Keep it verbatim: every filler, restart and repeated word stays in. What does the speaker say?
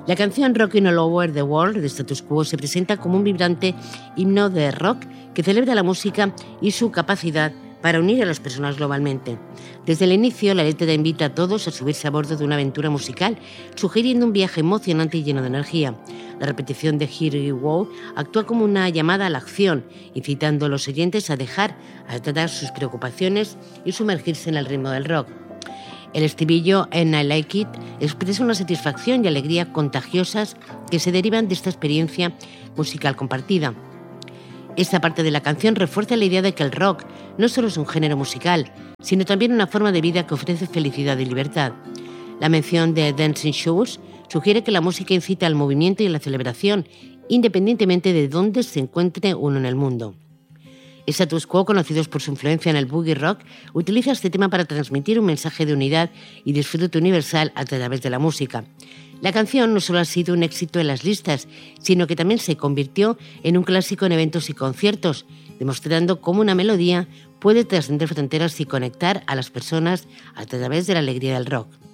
La canción Rockin' All Over the World de Status Quo se presenta como un vibrante himno de rock que celebra la música y su capacidad para unir a las personas globalmente. Desde el inicio, la letra invita a todos a subirse a bordo de una aventura musical, sugiriendo un viaje emocionante y lleno de energía. La repetición de Here You Go actúa como una llamada a la acción, incitando a los oyentes a dejar atrás sus preocupaciones y sumergirse en el ritmo del rock. El estribillo "And I Like It" expresa una satisfacción y alegría contagiosas que se derivan de esta experiencia musical compartida. Esta parte de la canción refuerza la idea de que el rock no solo es un género musical, sino también una forma de vida que ofrece felicidad y libertad. La mención de Dancing Shoes sugiere que la música incita al movimiento y a la celebración, independientemente de dónde se encuentre uno en el mundo. Status Quo, conocidos por su influencia en el boogie rock, utiliza este tema para transmitir un mensaje de unidad y disfrute universal a través de la música. La canción no solo ha sido un éxito en las listas, sino que también se convirtió en un clásico en eventos y conciertos, demostrando cómo una melodía puede trascender fronteras y conectar a las personas a través de la alegría del rock.